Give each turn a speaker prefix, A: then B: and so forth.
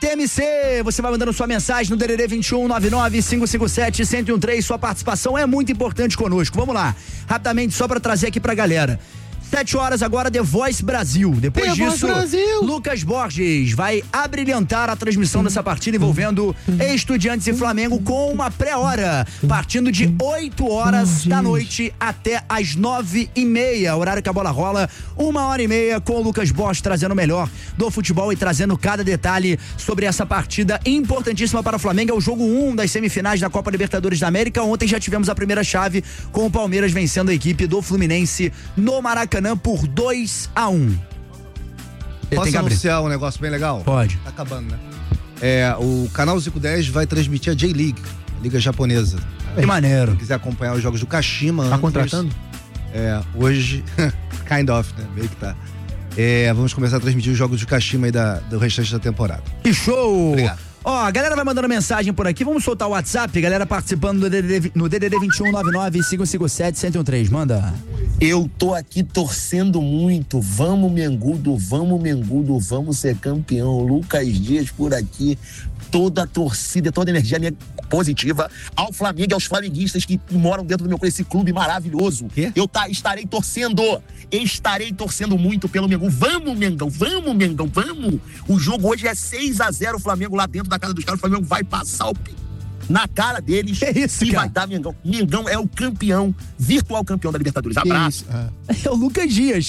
A: TMC, você vai mandando sua mensagem no DDD 21 99 557 1013. Sua participação é muito importante conosco. Vamos lá, rapidamente, só pra trazer aqui pra galera. 7 horas agora, The Voice Brasil. Depois disso, Lucas Borges vai abrilhantar a transmissão dessa partida envolvendo Estudiantes e Flamengo com uma pré-hora, partindo de 8 horas da noite até as 9h30, horário que a bola rola, 1h30 com o Lucas Borges trazendo o melhor do futebol e trazendo cada detalhe sobre essa partida importantíssima para o Flamengo. É o jogo 1 das semifinais da Copa Libertadores da América. Ontem já tivemos a primeira chave com o Palmeiras vencendo a equipe do Fluminense no Maracanã por 2-1.
B: Posso anunciar um negócio bem legal?
A: Pode.
B: Tá acabando, né? O canal Zico 10 vai transmitir a J-League, a Liga Japonesa.
A: Que maneiro.
B: Se quiser acompanhar os jogos do Kashima.
A: Tá contratando?
B: Hoje, kind of, né? Meio que tá. Vamos começar a transmitir os jogos do Kashima aí do restante da temporada.
A: Que show!
B: Obrigado.
A: A galera vai mandando mensagem por aqui. Vamos soltar o WhatsApp, galera participando no DDD 21 99 557 1013. Manda.
C: Eu tô aqui torcendo muito. Vamos, Mengudo, vamos ser campeão. Lucas Dias por aqui. Toda a torcida, toda a energia minha positiva ao Flamengo e aos flamenguistas que moram dentro do meu esse clube maravilhoso.
B: Quê?
C: Eu estarei torcendo muito pelo Mengão. Vamos, Mengão, vamos. O jogo hoje é 6-0 o Flamengo lá dentro da casa dos caras. O Flamengo vai passar na cara deles.
A: Que isso,
C: e
A: cara?
C: vai dar Mengão. Mengão é o campeão, virtual campeão da Libertadores. Abraço.
A: É o Lucas Dias.